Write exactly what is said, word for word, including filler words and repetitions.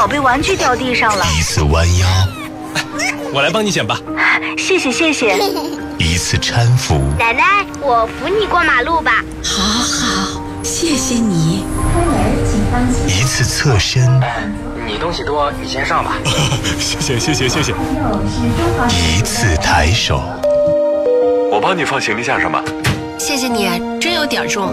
宝贝玩具掉地上了。 一次弯腰， 我来帮你捡吧。 谢谢谢谢。 一次搀扶， 奶奶，我扶你过马路吧。 好好，谢谢你。 一次侧身， 你东西多，你先上吧。 谢谢谢谢谢谢。 一次抬手， 我帮你放行李架上吧。 谢谢你，真有点重。